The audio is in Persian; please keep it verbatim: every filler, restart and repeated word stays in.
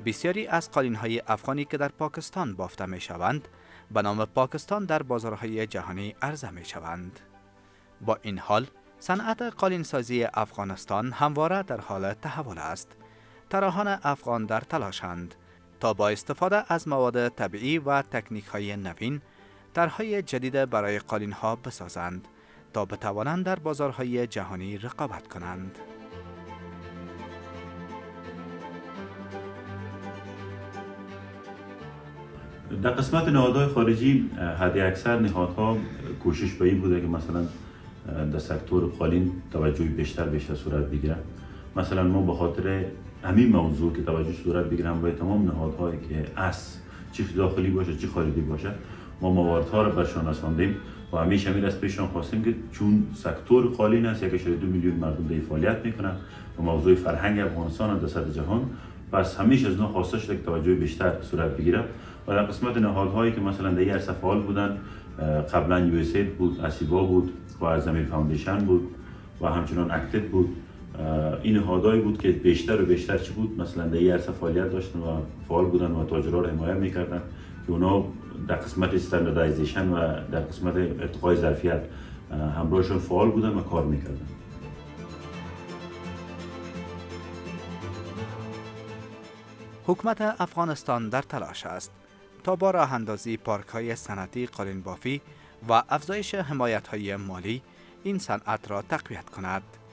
بسیاری از قالین‌های افغانی که در پاکستان بافته می‌شوند به نام پاکستان در بازارهای جهانی عرضه می‌شوند. با این حال صنعت قالین‌سازی افغانستان همواره در حال تحول است. طراحان افغان در تلاشند تا با استفاده از مواد طبیعی و تکنیک‌های نوین طرح‌های جدید برای قالین‌ها بسازند تا بتوانند در بازارهای جهانی رقابت کنند. در قسمت نهادهای خارجی حد اکثر نهادها کوشش به این بوده که مثلا در سکتور قالین توجه بیشتر بیشتر صورت بگیره. مثلا ما به خاطر همین موضوع که توجه صورت بگیرم و تمام نهادهایی که از چه داخلی باشه چه خارجی باشه ما مواردها را برشان رساندیم و همیشه همین از پیشان خواستیم که چون سکتور قالین است یک اشاره دو میلیون مردم در فعالیت میکنن و موضوع فرهنگ افغانستان در سطح جهان، پس همیشه از نو خواسته شده که توجه بیشتر صورت بگیره. و در قسمت نهادهایی که مثلا در این عرصه فعال بودن قبلا یو اس اید بود، اسیبا بود و زمیر فاوندیشن بود و همچنان اکتد بود، این نهادهایی بود که بیشتر و بیشتر چی بود مثلا در این عرصه فعالیت داشتن و فعال بودن و تاجرها را حمایت میکردن که اونا در قسمت استانداردایزیشن و در قسمت ارتقای ظرفیت همراهشون فعال بودن و کار میکردن. حکومت افغانستان در تلاش است تا با راه اندازی پارک‌های صنعتی قالین بافی و افزایش حمایت‌های مالی این صنعت را تقویت کند.